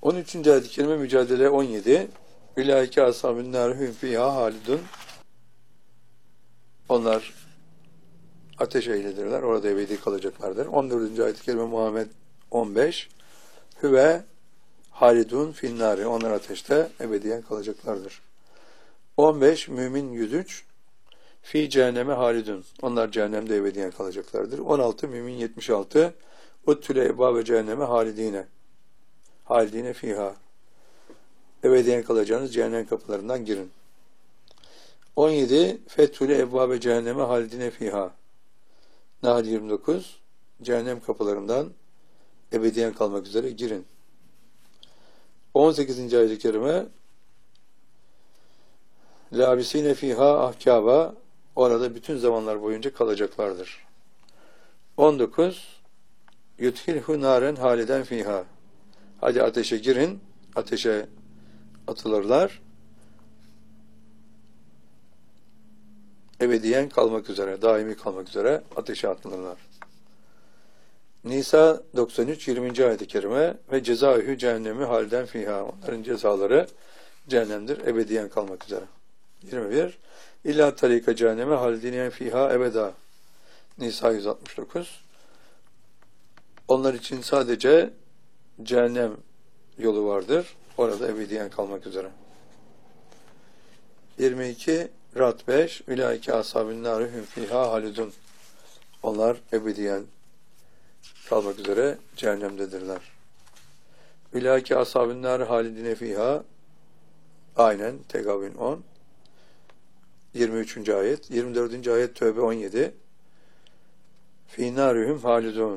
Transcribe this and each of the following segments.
13. ayet-i kerime Mücadele 17. Ulaike ashabun nar hum fiha halidun. Onlar ateş ehlidirler. Orada ebedi kalacaklardır. 14. ayet-i kerime Muhammed 15. Hüve halidun finnari. Onlar ateşte ebediyen kalacaklardır. 15. Mümin 103. Fi cehenneme halidun. Onlar cehennemde ebediyen kalacaklardır. 16. Mümin 76. Uttüle ebâbe cehenneme halidine. Halidine fiha. Ebediyen kalacağınız cehennem kapılarından girin. 17. Fethüle ebvâbe cehenneme halidine fiha. Nahl 29. Cehennem kapılarından ebediyen kalmak üzere girin. 18. ayet-i kerime Lâbisîne fîhâ ahkâba. Orada bütün zamanlar boyunca kalacaklardır. 19. Yudhilhu nâren haliden fîhâ. Hadi ateşe girin, ateşe atılırlar. Ebediyen kalmak üzere, daimi kalmak üzere ateşe atılırlar. Nisa 93. 20. ayet-i kerime ve cezâhü cehennemi halden fîhâ. Onların cezaları cehennemdir, ebediyen kalmak üzere. 21. İllâ tarîka cehenneme halidine fîhâ ebedâ. Nisa 169. Onlar için sadece cehennem yolu vardır. Orada ebediyen kalmak üzere. 22. Rad 5. Ulaike ashabun nâri hum fîhâ halidun. Onlar ebediyen kalmak üzere cehennemdedirler. Ulaike ashabun nâri halidine fîhâ. Aynen Tegavün 10. 23. ayet. 24. ayet Tövbe 17. Fî nârihum halidun.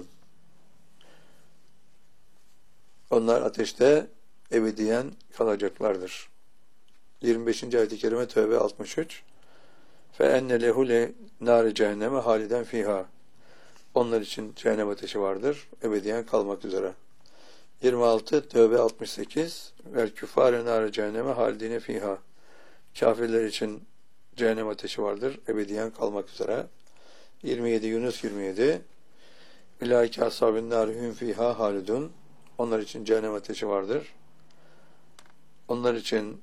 Onlar ateşte ebediyen kalacaklardır. 25. ayet-i kerime Tövbe 63. Fe enne lehu le nâri cehenneme haliden fiha. Onlar için cehennem ateşi vardır. Ebediyen kalmak üzere. 26. Tövbe 68. Vel küfâre nâri cehenneme halidine fiha. Kafirler için cehennem ateşi vardır. Ebediyen kalmak üzere. 27. Yunus 27. Ulaike ashabun nâri hum fiha halidun. Onlar için cehennem ateşi vardır. Onlar için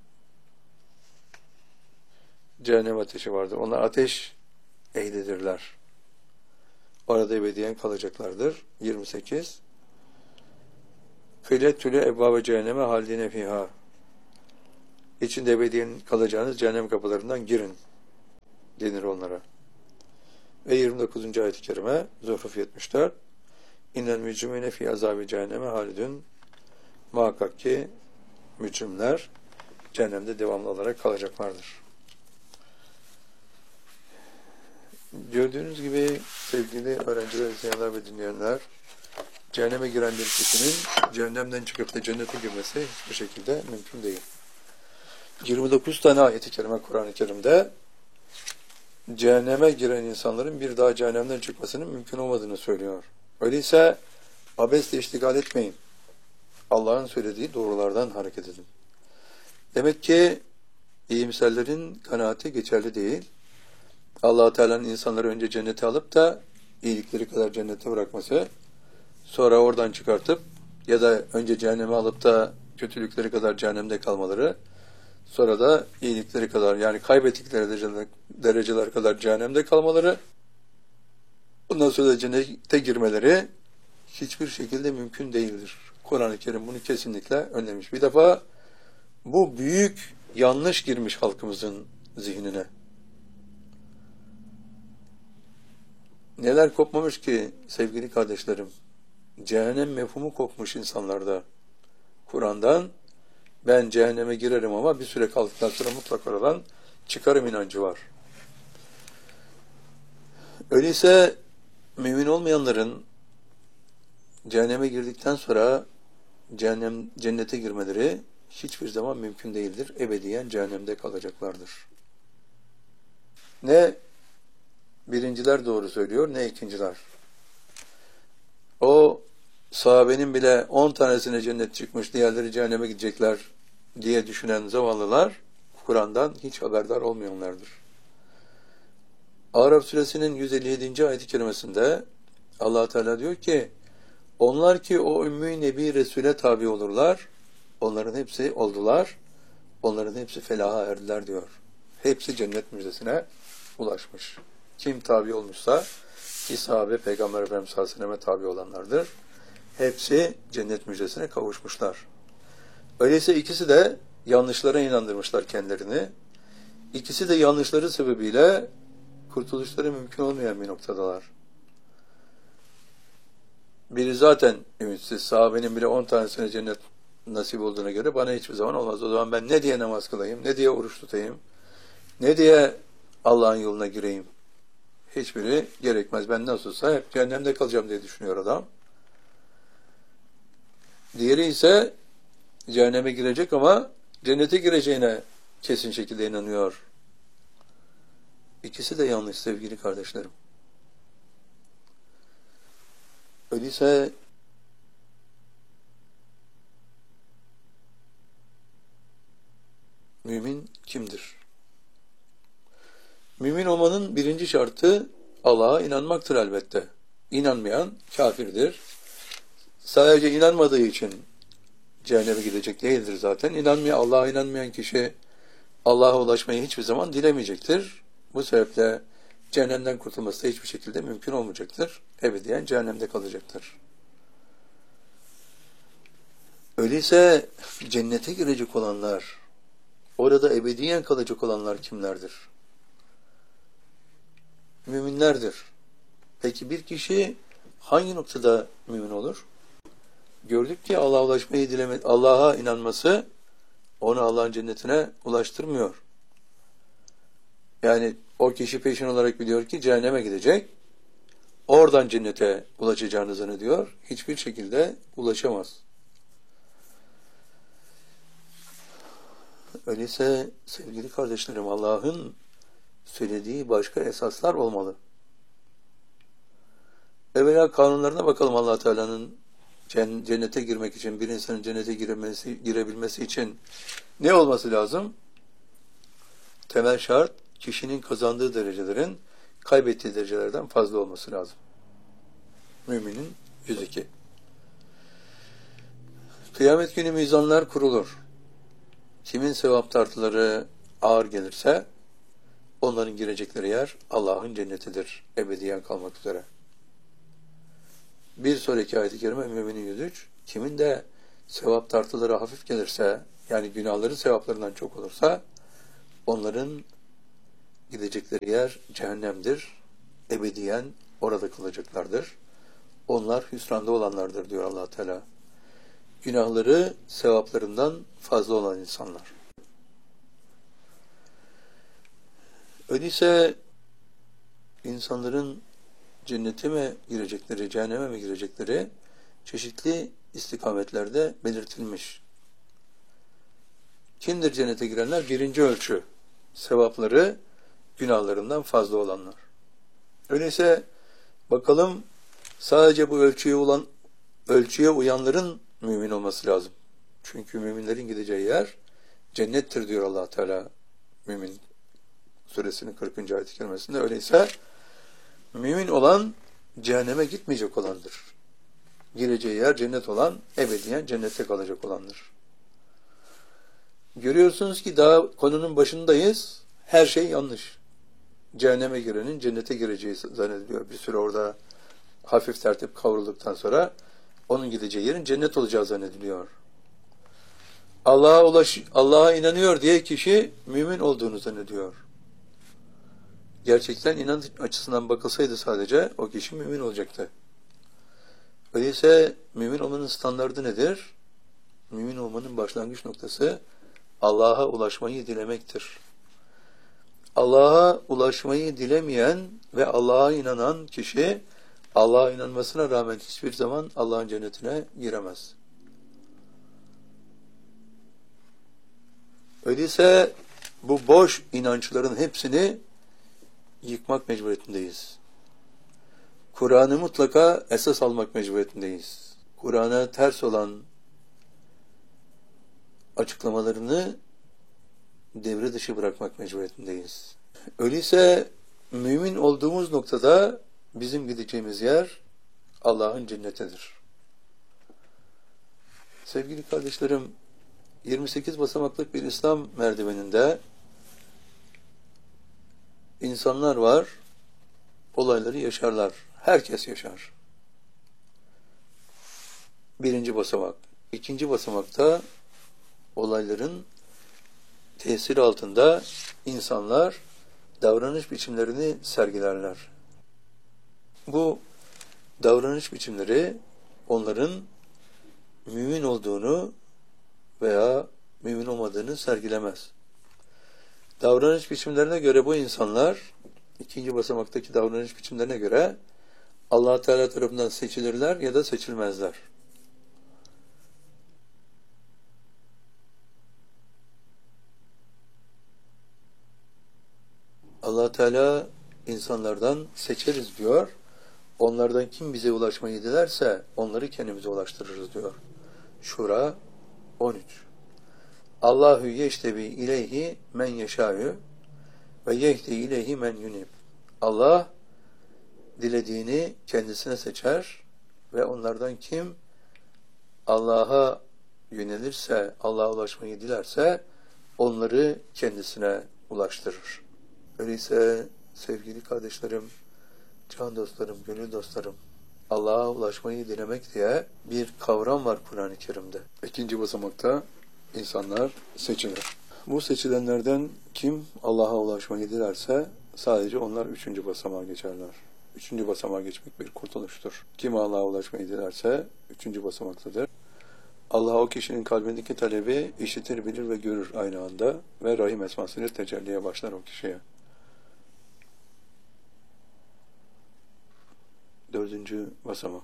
cehennem ateşi vardır. Onlar ateş ehlidirler. Orada ebediyen kalacaklardır. 28. Kılettüle ebbâbe cehenneme haldine fiha. İçinde ebediyen kalacağınız cehennem kapılarından girin denir onlara. Ve 29. ayet-i kerime Zuhruf 74. İnnel mücrimine fi azâbi cehenneme halidun. Muhakkak ki mücrimler cehennemde devamlı olarak kalacaklardır. Gördüğünüz gibi sevgili öğrenciler, izleyenler ve dinleyenler, cehenneme giren bir kişinin cehennemden çıkıp da cennete girmesi hiçbir şekilde mümkün değil. 29 tane ayet-i kerime Kur'an-ı Kerim'de cehenneme giren insanların bir daha cehennemden çıkmasının mümkün olmadığını söylüyor. Öyleyse abesle iştigal etmeyin. Allah'ın söylediği doğrulardan hareket edin. Demek ki iyimserlerin kanaati geçerli değil. Allah-u Teala'nın insanları önce cennete alıp da iyilikleri kadar cennete bırakması, sonra oradan çıkartıp ya da önce cehenneme alıp da kötülükleri kadar cehennemde kalmaları, sonra da iyilikleri kadar, yani kaybettikleri dereceler kadar cehennemde kalmaları, bundan sonra da cennete girmeleri hiçbir şekilde mümkün değildir. Kur'an-ı Kerim bunu kesinlikle önlemiş. Bir defa bu büyük yanlış girmiş halkımızın zihnine. Neler kopmamış ki sevgili kardeşlerim? Cehennem mefhumu kopmuş insanlarda. Kur'an'dan ben cehenneme girerim ama bir süre kaldıktan sonra mutlak oradan çıkarım inancı var. Öyleyse mümin olmayanların cehenneme girdikten sonra cennete girmeleri hiçbir zaman mümkün değildir. Ebediyen cehennemde kalacaklardır. Ne birinciler doğru söylüyor, ne ikinciler. O sahabenin bile 10 tanesine cennet çıkmış, diğerleri cehenneme gidecekler diye düşünen zavallılar, Kur'an'dan hiç haberdar olmayanlardır. Araf suresinin 157. ayet-i kerimesinde Allah Teala diyor ki, onlar ki o Ümmü Nebi Resul'e tabi olurlar, onların hepsi oldular, onların hepsi felaha erdiler diyor. Hepsi cennet müjdesine ulaşmış. Kim tabi olmuşsa, ki sahabe Peygamber Efendimiz sallallahu aleyhi ve sellem'e tabi olanlardır. Hepsi cennet müjdesine kavuşmuşlar. Öyleyse ikisi de yanlışlara inandırmışlar kendilerini. İkisi de yanlışları sebebiyle kurtuluşları mümkün olmayan bir noktadalar. Biri zaten ümitsiz. Sahabenin bile 10 tanesine cennet nasip olduğuna göre bana hiçbir zaman olmaz. O zaman ben ne diye namaz kılayım, ne diye oruç tutayım, ne diye Allah'ın yoluna gireyim. Hiçbiri gerekmez. Ben nasılsa hep cehennemde kalacağım diye düşünüyor adam. Diğeri ise cehenneme girecek ama cennete gireceğine kesin şekilde inanıyor. İkisi de yanlış sevgili kardeşlerim. Öyleyse mümin kimdir? Mümin olmanın birinci şartı Allah'a inanmaktır elbette. İnanmayan kafirdir. Sadece inanmadığı için cehenneme gidecek değildir zaten. Allah'a inanmayan kişi Allah'a ulaşmayı hiçbir zaman dilemeyecektir. Bu sebeple cehennemden kurtulması da hiçbir şekilde mümkün olmayacaktır. Ebediyen cehennemde kalacaktır. Öyleyse cennete girecek olanlar, orada ebediyen kalacak olanlar kimlerdir? Müminlerdir. Peki bir kişi hangi noktada mümin olur? Gördük ki Allah'a ulaşmayı Allah'a inanması onu Allah'ın cennetine ulaştırmıyor. Yani o kişi peşin olarak biliyor ki cehenneme gidecek. Oradan cennete ulaşacağını zannediyor. Hiçbir şekilde ulaşamaz. Öyleyse sevgili kardeşlerim, Allah'ın söylediği başka esaslar olmalı. Evvela kanunlarına bakalım. Allah Teala'nın cennete girmek için, bir insanın cennete girebilmesi için ne olması lazım? Temel şart, kişinin kazandığı derecelerin kaybettiği derecelerden fazla olması lazım. Müminin 102. Kıyamet günü mizanlar kurulur. Kimin sevap tartıları ağır gelirse onların girecekleri yer Allah'ın cennetidir. Ebediyen kalmak üzere. Bir sonraki ayet-i kerime Müminin 103. Kimin de sevap tartıları hafif gelirse, yani günahları sevaplarından çok olursa, onların gidecekleri yer cehennemdir. Ebediyen orada kalacaklardır. Onlar hüsranda olanlardır diyor Allah Teala. Günahları sevaplarından fazla olan insanlar. Öyleyse insanların cennete mi girecekleri, cehenneme mi girecekleri çeşitli istikametlerde belirtilmiş. Kimdir cennete girenler? Birinci ölçü, sevapları günahlarından fazla olanlar. Öyleyse bakalım sadece bu ölçüye uyanların mümin olması lazım. Çünkü müminlerin gideceği yer cennettir diyor Allah Teala Mümin Suresinin 40. ayet-i kerimesinde. Öyleyse mümin olan cehenneme gitmeyecek olandır. Gireceği yer cennet olan, ebediyen cennette kalacak olandır. Görüyorsunuz ki daha konunun başındayız. Her şey yanlış. Cehenneme girenin cennete gireceği zannediliyor. Bir süre orada hafif tertip kavrulduktan sonra onun gideceği yerin cennet olacağı zannediliyor. Allah'a inanıyor diye kişi mümin olduğunu zannediyor. Gerçekten inanç açısından bakılsaydı sadece o kişi mümin olacaktı. Öyleyse mümin olmanın standardı nedir? Mümin olmanın başlangıç noktası Allah'a ulaşmayı dilemektir. Allah'a ulaşmayı dilemeyen ve Allah'a inanan kişi Allah'a inanmasına rağmen hiçbir zaman Allah'ın cennetine giremez. Öyleyse bu boş inançların hepsini yıkmak mecburiyetindeyiz. Kur'an'ı mutlaka esas almak mecburiyetindeyiz. Kur'an'a ters olan açıklamalarını devre dışı bırakmak mecburiyetindeyiz. Öyleyse mümin olduğumuz noktada bizim gideceğimiz yer Allah'ın cennetidir. Sevgili kardeşlerim, 28 basamaklık bir İslam merdiveninde insanlar var, olayları yaşarlar. Herkes yaşar. Birinci basamak. İkinci basamakta olayların tesiri altında insanlar davranış biçimlerini sergilerler. Bu davranış biçimleri onların mümin olduğunu veya mümin olmadığını sergilemez. Davranış biçimlerine göre bu insanlar, ikinci basamaktaki davranış biçimlerine göre Allah Teala tarafından seçilirler ya da seçilmezler. Allah Teala insanlardan seçeriz diyor. Onlardan kim bize ulaşmayı dilerse onları kendimize ulaştırırız diyor. Şura 13. Allahu yeştebi ileyhi men yeşâ'ü ve yehdi ileyhi men yunib. Allah dilediğini kendisine seçer ve onlardan kim Allah'a yönelirse, Allah'a ulaşmayı dilerse onları kendisine ulaştırır. Öyleyse sevgili kardeşlerim, can dostlarım, gönül dostlarım, Allah'a ulaşmayı dilemek diye bir kavram var Kur'an-ı Kerim'de. İkinci basamakta insanlar seçilir. Bu seçilenlerden kim Allah'a ulaşmayı dilerse sadece onlar üçüncü basamağa geçerler. Üçüncü basamağa geçmek bir kurtuluştur. Kim Allah'a ulaşmayı dilerse üçüncü basamaktadır. Allah o kişinin kalbindeki talebi işitir, bilir ve görür aynı anda ve Rahim esmasıyla tecelliye başlar o kişiye. Dördüncü basamak.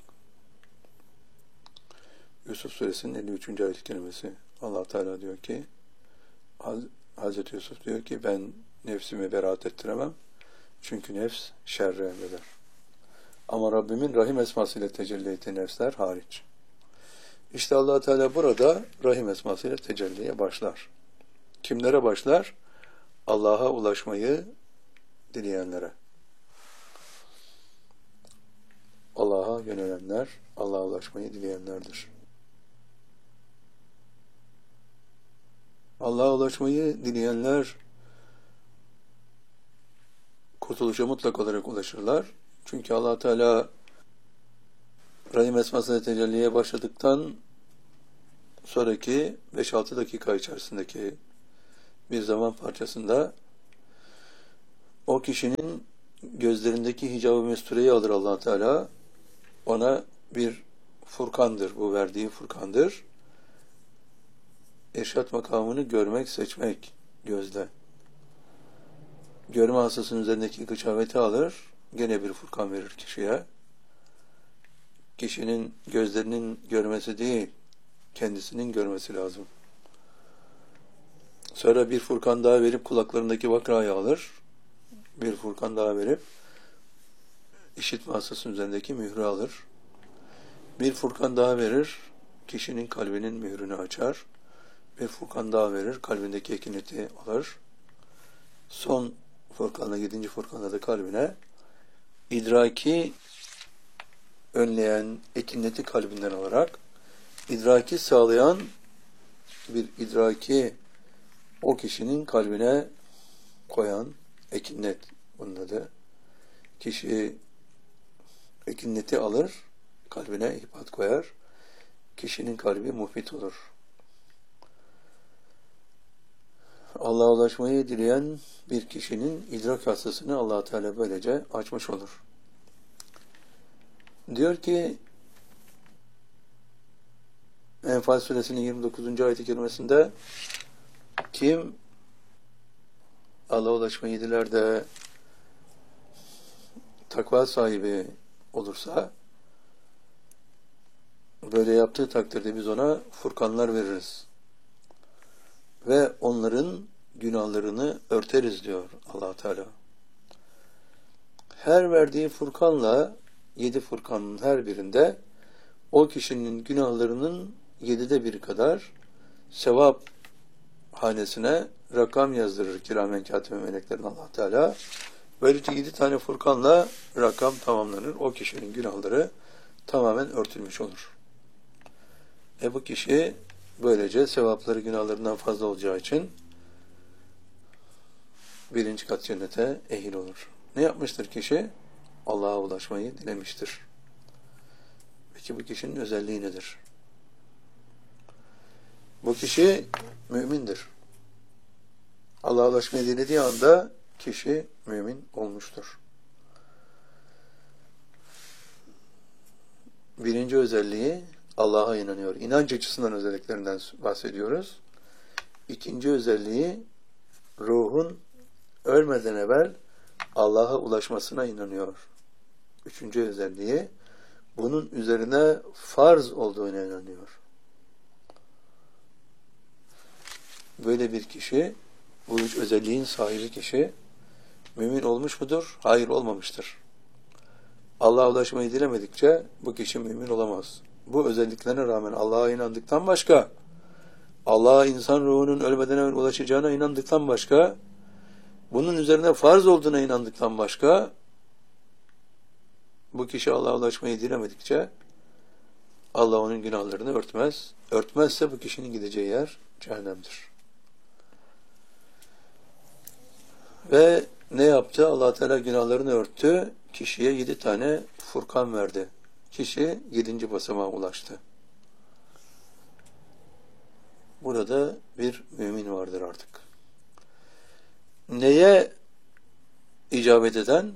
Yusuf Suresinin 53. ayet-i kerimesi. Allah Teala diyor ki, Hazreti Yusuf diyor ki, ben nefsimi beraat ettiremem. Çünkü nefs şerre emreder. Ama Rabbimin Rahim esmasıyla tecelli ettiği nefsler hariç. İşte Allah Teala burada Rahim esmasıyla tecelliye başlar. Kimlere başlar? Allah'a ulaşmayı dileyenlere. Allah'a yönelenler, Allah'a ulaşmayı dileyenlerdir. Allah'a ulaşmayı dileyenler kurtuluşa mutlak olarak ulaşırlar. Çünkü Allah Teala Rahim esmasıyla tecelliye başladıktan sonraki 5-6 dakika içerisindeki bir zaman parçasında o kişinin gözlerindeki hicab-ı mestureyi alır Allah Teala. Ona bir furkandır, bu verdiği furkandır. İrşad makamını görmek, seçmek gözle. Görme hastasının üzerindeki gıçaveti alır, gene bir furkan verir kişiye. Kişinin gözlerinin görmesi değil, kendisinin görmesi lazım. Sonra bir furkan daha verip kulaklarındaki vakrayı alır. Bir furkan daha verip işitme hastasının üzerindeki mührü alır. Bir furkan daha verir, kişinin kalbinin mührünü açar. Bir furkan daha verir, kalbindeki ekineti alır. Son furkanla, 7. furkanla da kalbine idraki önleyen ekineti kalbinden alarak idraki sağlayan bir idraki o kişinin kalbine koyan ekinnet bunun adı. Kişi ekinneti alır, kalbine ihbat koyar. Kişinin kalbi muhbit olur. Allah'a ulaşmayı dileyen bir kişinin idrak hastasını Allah Teala böylece açmış olur. Diyor ki Enfal Suresinin 29. ayet-i kerimesinde kim Allah'a ulaşmayı diler de takva sahibi olursa böyle yaptığı takdirde biz ona furkanlar veririz. Ve onların günahlarını örteriz diyor Allah Teala. Her verdiği furkanla 7 furkanın her birinde o kişinin günahlarının 7'de 1 kadar sevap hanesine rakam yazdırır kiramen katibe meleklerin Allah Teala. Böylece 7 tane furkanla rakam tamamlanır. O kişinin günahları tamamen örtülmüş olur. Bu kişi Böylece sevapları günahlarından fazla olacağı için birinci kat cennete ehil olur. Ne yapmıştır kişi? Allah'a ulaşmayı dilemiştir. Peki bu kişinin özelliği nedir? Bu kişi mümindir. Allah'a ulaşmayı dilediği anda kişi mümin olmuştur. Birinci özelliği Allah'a inanıyor. İnanç açısından özelliklerinden bahsediyoruz. İkinci özelliği ruhun ölmeden evvel Allah'a ulaşmasına inanıyor. Üçüncü özelliği bunun üzerine farz olduğuna inanıyor. Böyle bir kişi, bu üç özelliğin sahibi kişi mümin olmuş mudur? Hayır, olmamıştır. Allah'a ulaşmayı dilemedikçe bu kişi mümin olamaz. Bu özelliklerine rağmen Allah'a inandıktan başka, Allah'a insan ruhunun ölmeden evvel ulaşacağına inandıktan başka, bunun üzerine farz olduğuna inandıktan başka, bu kişi Allah'a ulaşmayı dilemedikçe Allah onun günahlarını örtmez. Örtmezse bu kişinin gideceği yer cehennemdir. Ve ne yaptı? Allah Teala günahlarını örttü. Kişiye 7 tane Furkan verdi. Kişi 7. basamağa ulaştı. Burada bir mümin vardır artık. Neye icabet eden?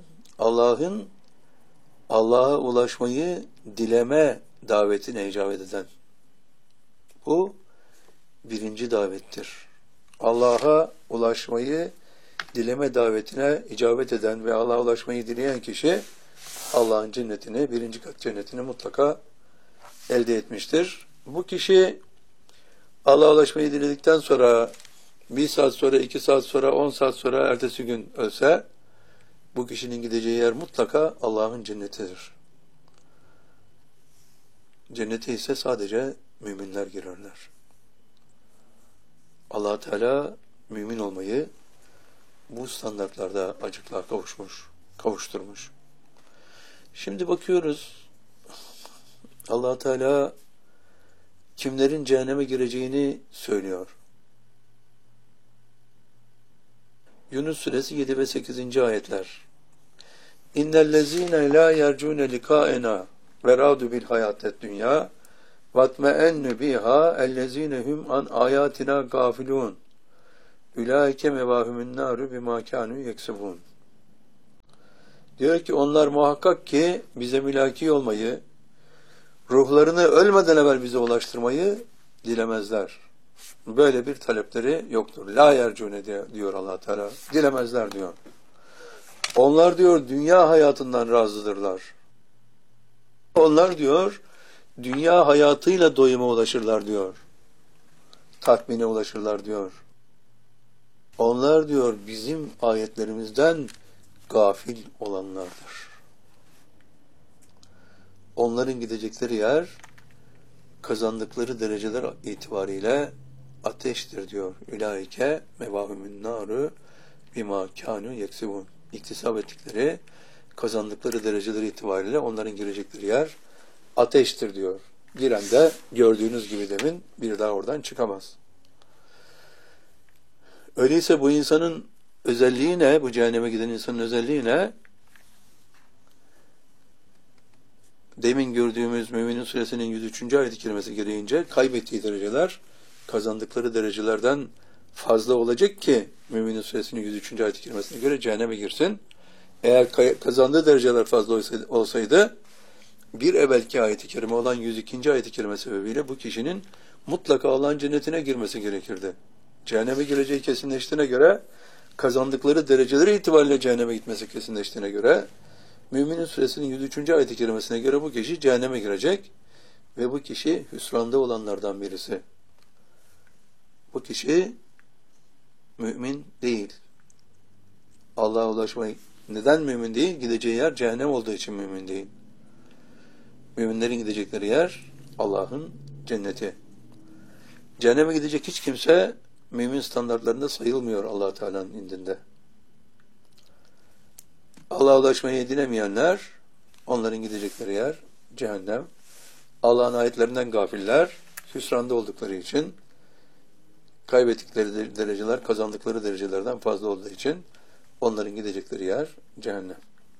Allah'a ulaşmayı dileme davetine icabet eden. Bu birinci davettir. Allah'a ulaşmayı dileme davetine icabet eden ve Allah'a ulaşmayı dileyen kişi Allah'ın cennetini, birinci kat cennetini mutlaka elde etmiştir. Bu kişi Allah'a ulaşmayı diledikten sonra 1 saat sonra, 2 saat sonra, 10 saat sonra, ertesi gün ölse bu kişinin gideceği yer mutlaka Allah'ın cennetidir. Cennete ise sadece müminler girerler. Allah Teala mümin olmayı bu standartlarda acıklığa kavuşturmuş. Şimdi bakıyoruz, Allah Teala kimlerin cehenneme gireceğini söylüyor. Yunus suresi 7 ve 8. ayetler. İnnellezîne lâ yercûne likâena ve râdu bil hayâted dünya vatme'ennu biha ellezîne hum an âyâtina gâfilûn ulaike mevâhumun nâru bimâ kânû yeksibûn. Diyor ki onlar muhakkak ki bize mülaki olmayı, ruhlarını ölmeden evvel bize ulaştırmayı dilemezler. Böyle bir talepleri yoktur. La yercune diyor Allah Teala. Dilemezler diyor. Onlar diyor dünya hayatından razıdırlar. Onlar diyor dünya hayatıyla doyuma ulaşırlar diyor. Tatmine ulaşırlar diyor. Onlar diyor bizim ayetlerimizden gafil olanlardır. Onların gidecekleri yer kazandıkları dereceler itibariyle ateştir diyor. Ülaike mevâhumun nâru bimâ kânû yeksibûn. İktisap ettikleri, kazandıkları dereceler itibariyle onların girecekleri yer ateştir diyor. Giren de gördüğünüz gibi demin bir daha oradan çıkamaz. Öyleyse bu insanın özelliği ne? Bu cehenneme giden insanın özelliği ne? Demin gördüğümüz Mü'minin suresinin 103. ayet-i kerimesi gereğince kaybettiği dereceler kazandıkları derecelerden fazla olacak ki Mü'minin suresinin 103. ayet-i kerimesine göre cehenneme girsin. Eğer kazandığı dereceler fazla olsaydı bir evvelki ayet-i kerime olan 102. ayet-i kerime sebebiyle bu kişinin mutlaka Allah'ın cennetine girmesi gerekirdi. Cehenneme gireceği kesinleştiğine göre, kazandıkları dereceleri itibariyle cehenneme gitmesi kesinleştiğine göre, Mü'minin suresinin 103. ayet-i kerimesine göre bu kişi cehenneme girecek ve bu kişi hüsranda olanlardan birisi. Bu kişi mümin değil. Allah'a ulaşmayı neden mümin değil? Gideceği yer cehennem olduğu için mümin değil. Müminlerin gidecekleri yer Allah'ın cenneti. Cehenneme gidecek hiç kimse mümin standartlarında sayılmıyor Allah Teala'nın indinde. Allah'a ulaşmayı dilemeyenler, onların gidecekleri yer cehennem. Allah'ın ayetlerinden gafiller, hüsranda oldukları için, kaybettikleri dereceler kazandıkları derecelerden fazla olduğu için onların gidecekleri yer cehennem.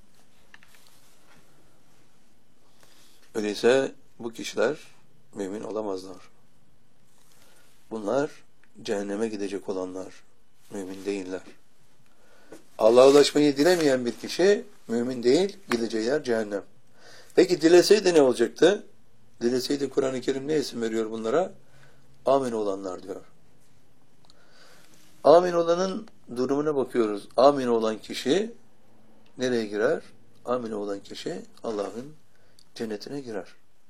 Öyleyse bu kişiler mümin olamazlar. Bunlar cehenneme gidecek olanlar, mümin değiller. Allah'a ulaşmayı dilemeyen bir kişi mümin değil, gideceği yer cehennem. Peki dileseydi ne olacaktı? Dileseydi Kur'an-ı Kerim ne isim veriyor bunlara? Amin olanlar diyor. Amin olanın durumuna bakıyoruz. Amin olan kişi nereye girer? Amin olan kişi Allah'ın cennetine girer.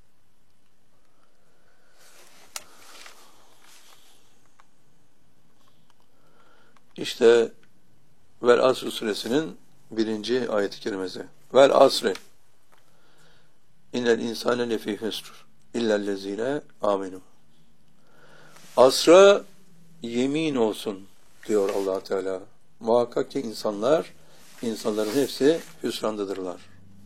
İşte Vel Asr suresinin 1. ayet-i kerimesi. Vel asri innel insane lefî husr illellezîne aminu. Asra yemin olsun diyor Allah Teala. Muhakkak ki insanların hepsi hüsrandadırlar.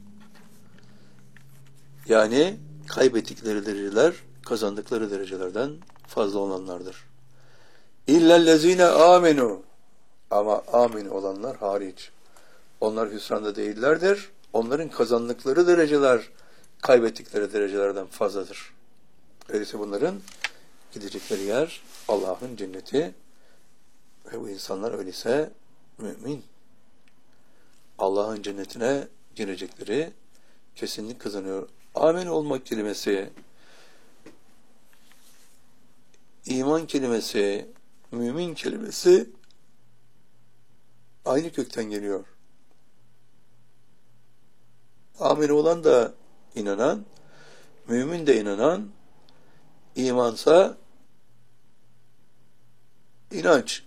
Yani kaybettikleri dereceler kazandıkları derecelerden fazla olanlardır. İllellezîne aminu. Ama amin olanlar hariç. Onlar hüsranda değillerdir. Onların kazandıkları dereceler kaybettikleri derecelerden fazladır. Öyleyse bunların gidecekleri yer Allah'ın cenneti ve bu insanlar öyleyse mümin. Allah'ın cennetine girecekleri kesinlik kazanıyor. Amin olmak kelimesi, iman kelimesi, mümin kelimesi aynı kökten geliyor. Amin olan da inanan, mümin de inanan, imansa inanç.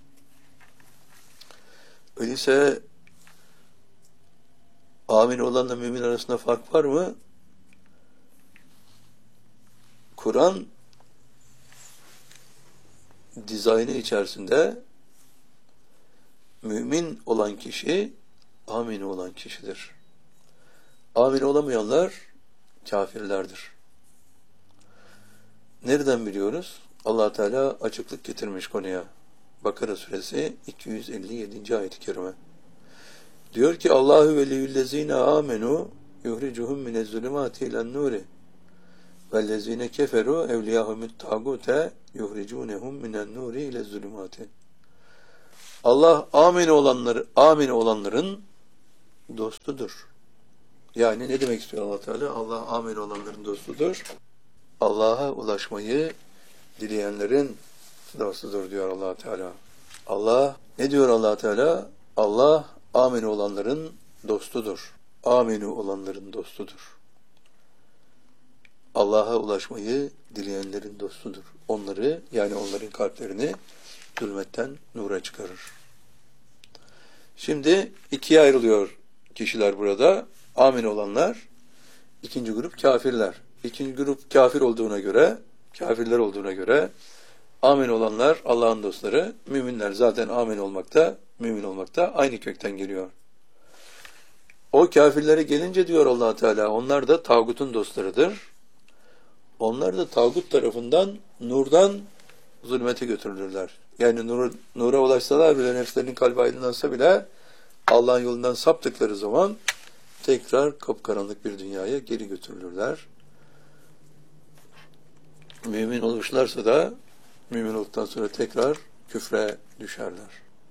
Öyleyse amin olanla mümin arasında fark var mı? Kur'an dizaynı içerisinde mümin olan kişi amin olan kişidir. Amin olamayanlar kafirlerdir. Nereden biliyoruz? Allah Teala açıklık getirmiş konuya. Bakara suresi 257. ayet-i kerime. Diyor ki Allahu veliyyüllezine amenu yuhricuhum minezzulumati ilen-nuri vellezine keferu evliyahumut tagute yuhricunhum minen-nuri ile-zulumati. Allah amin olanların dostudur. Yani ne demek istiyor Allah Teala? Allah amin olanların dostudur. Allah'a ulaşmayı dileyenlerin dostudur diyor Allah Teala. Allah ne diyor Allah Teala? Allah amin olanların dostudur. Aminu olanların dostudur. Allah'a ulaşmayı dileyenlerin dostudur. Onları yani onların kalplerini zulmetten nura çıkarır. Şimdi ikiye ayrılıyor kişiler burada. Amin olanlar, ikinci grup kafirler. İkinci grup kafirler olduğuna göre amin olanlar Allah'ın dostları, müminler zaten mümin olmakta aynı kökten geliyor. O kafirlere gelince diyor Allah Teala, onlar da tağutun dostlarıdır. Onlar da tağut tarafından nurdan zulmete götürülürler. Yani nura ulaşsalar bile, nefslerinin kalbi aydınlansa bile Allah'ın yolundan saptıkları zaman tekrar kapkaranlık bir dünyaya geri götürülürler. Mümin olmuşlarsa da mümin olduktan sonra tekrar küfre düşerler.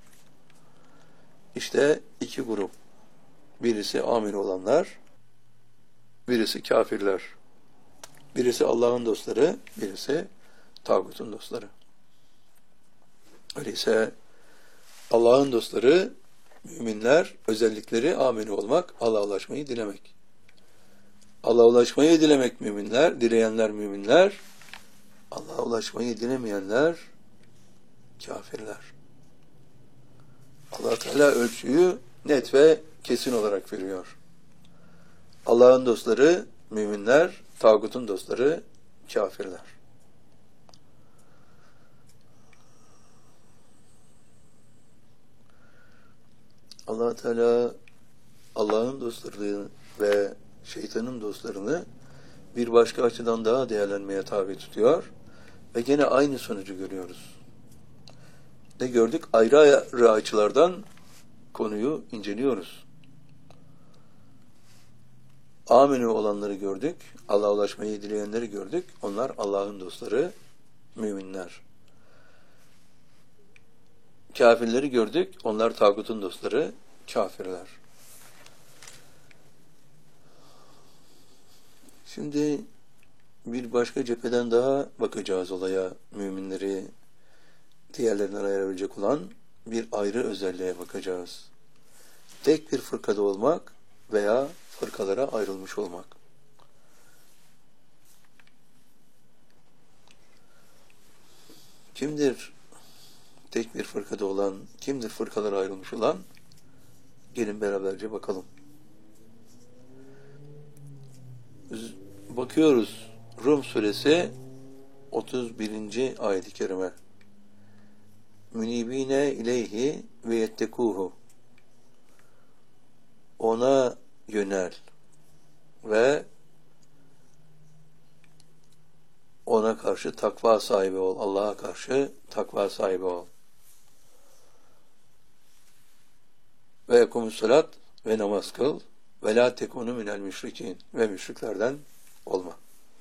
İşte iki grup. Birisi amin olanlar, birisi kafirler. Birisi Allah'ın dostları, birisi tağutun dostları. Öyleyse Allah'ın dostları, müminler, özellikleri amin olmak, Allah'a ulaşmayı dilemek. Allah'a ulaşmayı dilemek dileyenler müminler, Allah'a ulaşmayı dilemeyenler kafirler. Allah Teala ölçüyü net ve kesin olarak veriyor. Allah'ın dostları müminler, tağutun dostları kafirler. Allah Teala Allah'ın dostlarını ve şeytanın dostlarını bir başka açıdan daha değerlenmeye tabi tutuyor. Ve gene aynı sonucu görüyoruz. Ne gördük? Ayrı ayrı açılardan konuyu inceliyoruz. Amenü olanları gördük. Allah'a ulaşmayı dileyenleri gördük. Onlar Allah'ın dostları, müminler. Kafirleri gördük. Onlar tağutun dostları, kafirler. Şimdi bir başka cepheden daha bakacağız olaya. Müminleri diğerlerinden ayırabilecek olan bir ayrı özelliğe bakacağız. Tek bir fırkada olmak veya fırkalara ayrılmış olmak. Kimdir tek bir fırkada olan, kimdir fırkalara ayrılmış olan? Gelin beraberce bakalım. Bakıyoruz Rum suresi 31. ayet-i kerime. Münibine ileyhi ve yettekuhu. Ona yönel ve ona karşı takva sahibi ol. Allah'a karşı takva sahibi ol. Ve yekumus salat ve namaz kıl ve la tekunu minel müşrikin ve müşriklerden olma.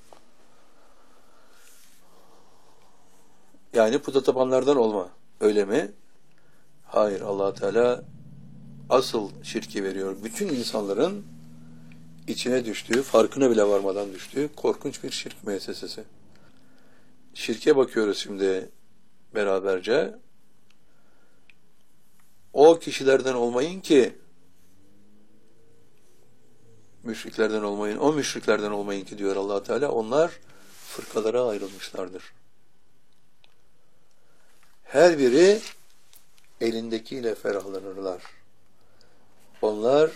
Yani puta tapanlardan olma. Öyle mi? Hayır. Allah Teala asıl şirki veriyor. Bütün insanların içine düştüğü, farkına bile varmadan düştüğü korkunç bir şirk müessesesi. Şirke bakıyoruz şimdi beraberce. O kişilerden olmayın ki müşriklerden olmayın, o müşriklerden olmayın ki diyor Allah Teala. Onlar fırkalara ayrılmışlardır. Her biri elindekiyle ferahlanırlar. Onlar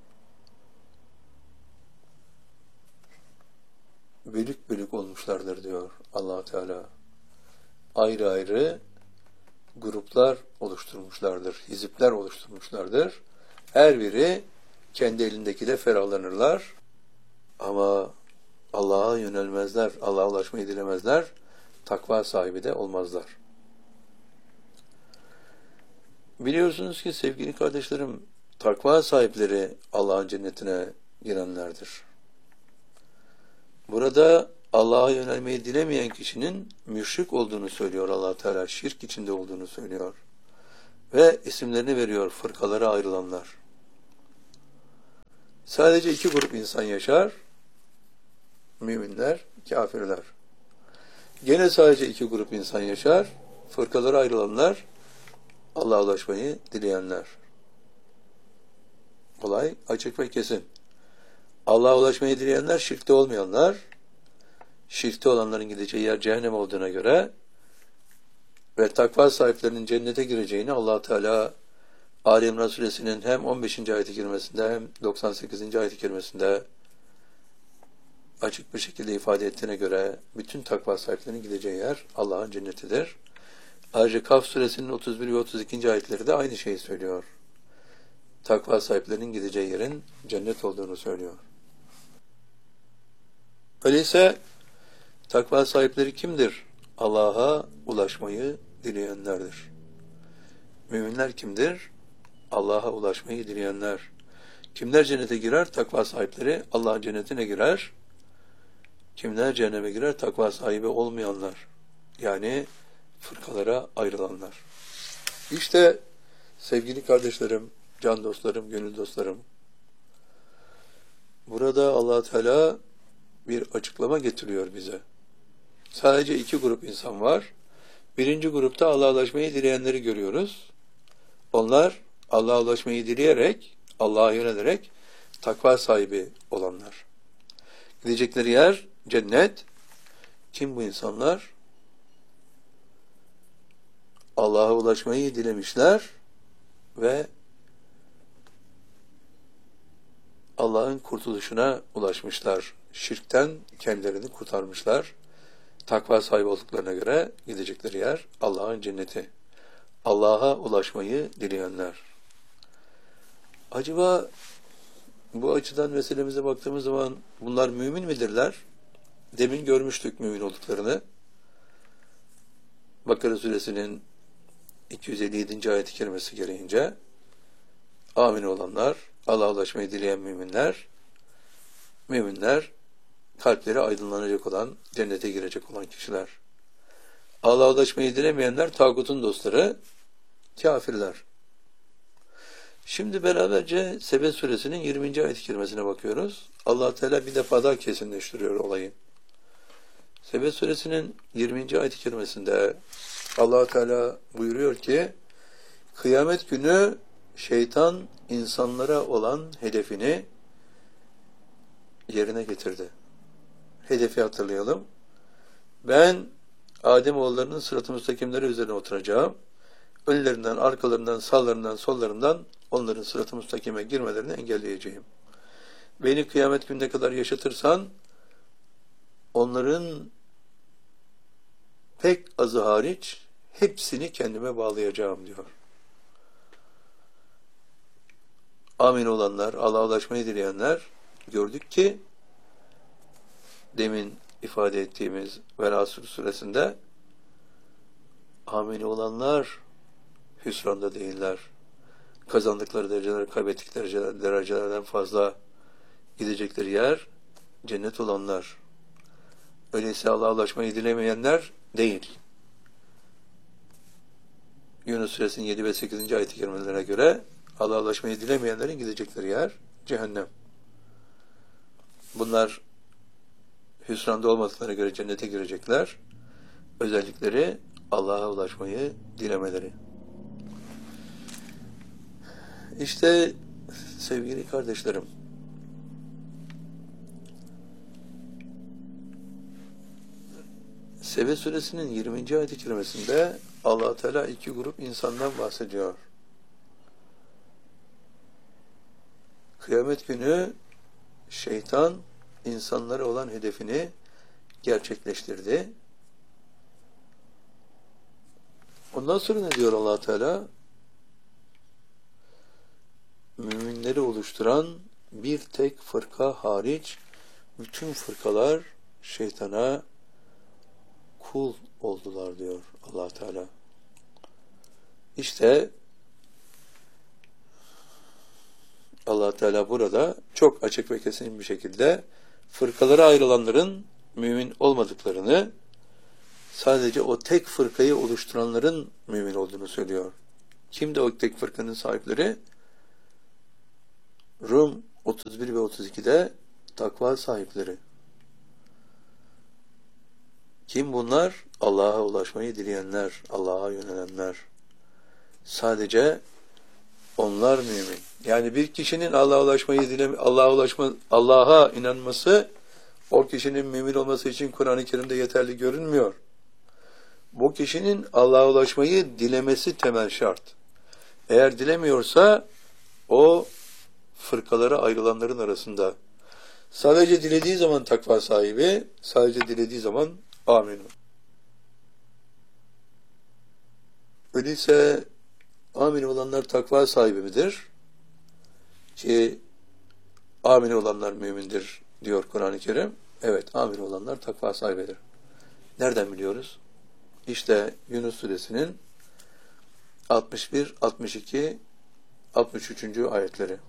bölük bölük olmuşlardır diyor Allah Teala. Ayrı ayrı gruplar oluşturmuşlardır, hizipler oluşturmuşlardır. Her biri kendi elindekiyle ferahlanırlar. Ama Allah'a yönelmezler, Allah'a ulaşmayı dilemezler, takva sahibi de olmazlar. Biliyorsunuz ki sevgili kardeşlerim, takva sahipleri Allah'ın cennetine girenlerdir. Burada Allah'a yönelmeyi dilemeyen kişinin müşrik olduğunu söylüyor Allah Teala, şirk içinde olduğunu söylüyor. Ve isimlerini veriyor, fırkalara ayrılanlar. Sadece iki grup insan yaşar, müminler, kafirler. Gene sadece iki grup insan yaşar, fırkalara ayrılanlar, Allah'a ulaşmayı dileyenler. Olay açık ve kesin. Allah'a ulaşmayı dileyenler, şirkte olmayanlar, şirkte olanların gideceği yer cehennem olduğuna göre ve takva sahiplerinin cennete gireceğini Allah Teala Ali İmran suresinin hem 15. ayet-i kerimesinde hem 98. ayet-i kerimesinde açık bir şekilde ifade ettiğine göre bütün takva sahiplerinin gideceği yer Allah'ın cennetidir. Ayrıca Kaf suresinin 31 ve 32. ayetleri de aynı şeyi söylüyor. Takva sahiplerinin gideceği yerin cennet olduğunu söylüyor. Öyleyse takva sahipleri kimdir? Allah'a ulaşmayı dileyenlerdir. Müminler kimdir? Allah'a ulaşmayı dileyenler. Kimler cennete girer? Takva sahipleri Allah'ın cennetine girer. Kimler cehenneme girer? Takva sahibi olmayanlar. Yani fırkalara ayrılanlar. İşte sevgili kardeşlerim, can dostlarım, gönül dostlarım, burada Allah Teala bir açıklama getiriyor bize. Sadece iki grup insan var. Birinci grupta Allah'a ulaşmayı dileyenleri görüyoruz. Onlar Allah'a ulaşmayı dileyerek, Allah'a yönelerek takva sahibi olanlar. Gidecekleri yer cennet. Kim bu insanlar? Allah'a ulaşmayı dilemişler ve Allah'ın kurtuluşuna ulaşmışlar. Şirkten kendilerini kurtarmışlar. Takva sahibi olduklarına göre gidecekleri yer Allah'ın cenneti. Allah'a ulaşmayı dileyenler. Acaba bu açıdan meselemize baktığımız zaman bunlar mümin midirler? Demin görmüştük mümin olduklarını. Bakara suresinin 257. ayet-i kerimesi gereğince amin olanlar, Allah'a ulaşmayı dileyen müminler kalpleri aydınlanacak olan, cennete girecek olan kişiler. Allah'a ulaşmayı dilemeyenler tağutun dostları, kafirler. Şimdi beraberce Sebe suresinin 20. ayet-i kerimesine bakıyoruz. Allah Teala bir defa daha kesinleştiriyor olayı. Sebe suresinin 20. ayet-i kerimesinde Allah Teala buyuruyor ki, kıyamet günü şeytan insanlara olan hedefini yerine getirdi. Hedefi hatırlayalım. Ben Ademoğullarının sırat-ı müstakimleri üzerine oturacağım. Önlerinden, arkalarından, sağlarından, sollarından onların sırat-ı müstakime girmelerini engelleyeceğim. Beni kıyamet gününe kadar yaşatırsan onların pek azı hariç hepsini kendime bağlayacağım diyor. Amin olanlar, Allah'a ulaşmayı dileyenler, gördük ki demin ifade ettiğimiz Velasır suresinde amin olanlar hüsranda değiller. Kazandıkları dereceler, kaybettikleri derecelerden fazla gidecekleri yer cennet olanlar. Öyleyse Allah'a ulaşmayı dilemeyenler değil. Yunus suresinin 7 ve 8. ayet-i kerimelerine göre Allah'a ulaşmayı dilemeyenlerin gidecekleri yer cehennem. Bunlar hüsranda olmadıklarına göre cennete girecekler. Özellikleri Allah'a ulaşmayı dilemeleri. İşte sevgili kardeşlerim, Sebe suresinin 20. ayet-i kerimesinde Allah Teala iki grup insandan bahsediyor. Kıyamet günü şeytan insanlara olan hedefini gerçekleştirdi. Ondan sonra ne diyor Allah Teala? Müminleri oluşturan bir tek fırka hariç bütün fırkalar şeytana kul oldular diyor Allah Teala. İşte Allah Teala burada çok açık ve kesin bir şekilde fırkalara ayrılanların mümin olmadıklarını, sadece o tek fırkayı oluşturanların mümin olduğunu söylüyor. Kimdi o tek fırkanın sahipleri? Rum 31 ve 32'de takva sahipleri. Kim bunlar? Allah'a ulaşmayı dileyenler, Allah'a yönelenler. Sadece onlar mümin. Yani bir kişinin Allah'a inanması o kişinin mümin olması için Kur'an-ı Kerim'de yeterli görünmüyor. Bu kişinin Allah'a ulaşmayı dilemesi temel şart. Eğer dilemiyorsa o fırkalara ayrılanların arasında. Sadece dilediği zaman takva sahibi, sadece dilediği zaman amin. Öyleyse amin olanlar takva sahibi midir? Ki amin olanlar mümindir diyor Kur'an-ı Kerim. Evet, amin olanlar takva sahibidir. Nereden biliyoruz? İşte Yunus suresinin 61, 62, 63. ayetleri.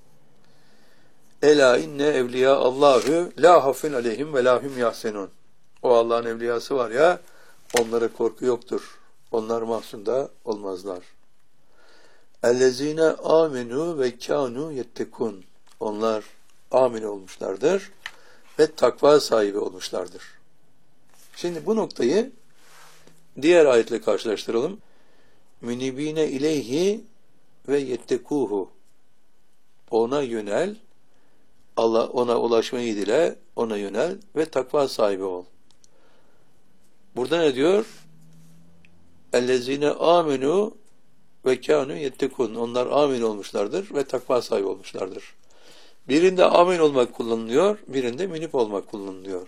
Ela inne evliya Allahu la hafun aleyhim ve la hum yahsenun. O Allah'ın evliyası var ya, onlara korku yoktur. Onlar mahzunda olmazlar. Ellezine amenu ve kanu yettekun. Onlar amin olmuşlardır ve takva sahibi olmuşlardır. Şimdi bu noktayı diğer ayetle karşılaştıralım. Münibine ileyhi ve yettekuhu. Ona yönel, Allah ona ulaşmayı dile, ona yönel ve takva sahibi ol. Burada ne diyor? Ellezine amenu ve kânû yettekûn. Onlar amin olmuşlardır ve takva sahibi olmuşlardır. Birinde amin olmak kullanılıyor, birinde münip olmak kullanılıyor.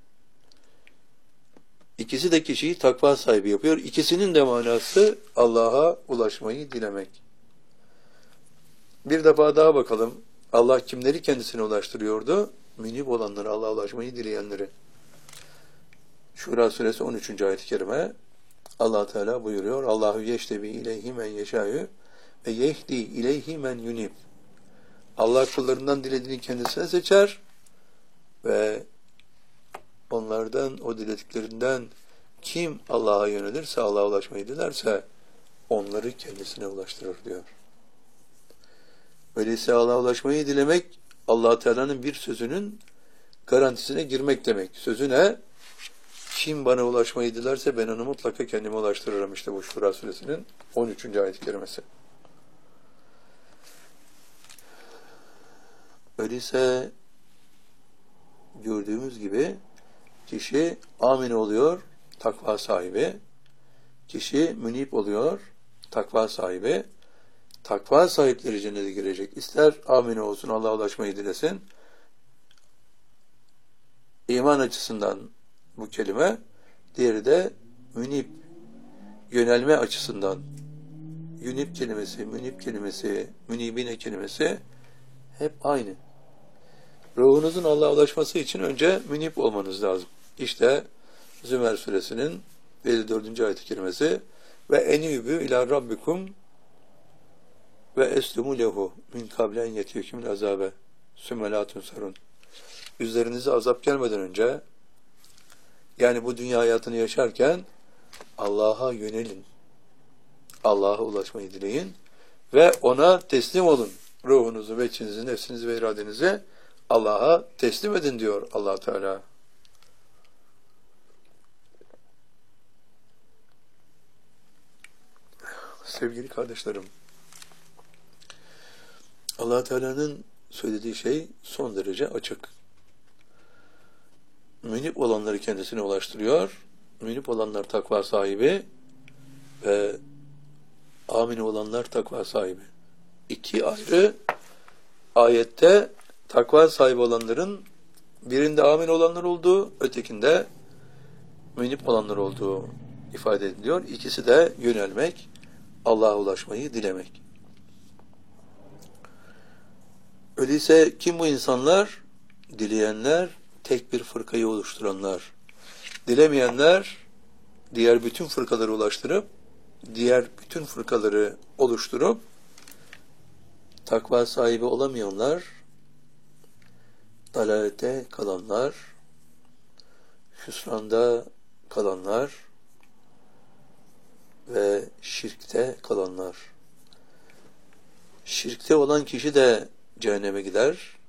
İkisi de kişiyi takva sahibi yapıyor. İkisinin de manası Allah'a ulaşmayı dilemek. Bir defa daha bakalım. Allah kimleri kendisine ulaştırıyordu? Münip olanları, Allah'a ulaşmayı dileyenleri. Şura suresi 13. ayet-i kerime. Allah Teala buyuruyor. Allahu yeştebi ileyhi men yeşâ'ü ve yehdi ileyhi men yunib. Allah kullarından dilediğini kendisine seçer ve onlardan, o dilediklerinden kim Allah'a yönelirse, Allah'a ulaşmayı dilerse onları kendisine ulaştırır diyor. Öyleyse Allah'a ulaşmayı dilemek, Allah Teala'nın bir sözünün garantisine girmek demek. Sözü ne? Kim bana ulaşmayı dilerse ben onu mutlaka kendime ulaştırırım. İşte bu Şura Suresinin 13. ayet-i kerimesi. Öyleyse gördüğümüz gibi kişi amin oluyor, takva sahibi. Kişi münip oluyor, takva sahibi. Takva sahipleri cennete girecek. İster amin olsun, Allah'a ulaşmayı dilesin. İman açısından bu kelime, diğeri de münip, yönelme açısından. Yunip kelimesi, münip kelimesi, münibine kelimesi hep aynı. Ruhunuzun Allah'a ulaşması için önce münip olmanız lazım. İşte Zümer suresinin 54. ayet-i kerimesi ve enübü ila rabbikum ve eslumu lehu min kablen yetiyükümül azabe sümelatun sarun. Üzerinize azap gelmeden önce, yani bu dünya hayatını yaşarken Allah'a yönelin. Allah'a ulaşmayı dileyin ve ona teslim olun. Ruhunuzu ve içinizi, nefsinizi ve iradenizi Allah'a teslim edin diyor Allah Teala. Sevgili kardeşlerim, Allah Teala'nın söylediği şey son derece açık. Münip olanları kendisine ulaştırıyor. Münip olanlar takva sahibi ve amin olanlar takva sahibi. İki ayrı ayette takva sahibi olanların birinde amin olanlar olduğu, ötekinde münip olanlar olduğu ifade ediliyor. İkisi de yönelmek, Allah'a ulaşmayı dilemek. Öyleyse kim bu insanlar? Dileyenler, tek bir fırkayı oluşturanlar. Dilemeyenler, diğer bütün fırkaları ulaştırıp, diğer bütün fırkaları oluşturup, takva sahibi olamayanlar, dalalete kalanlar, hüsranda kalanlar ve şirkte kalanlar. Şirkte olan kişi de cehenneme gider.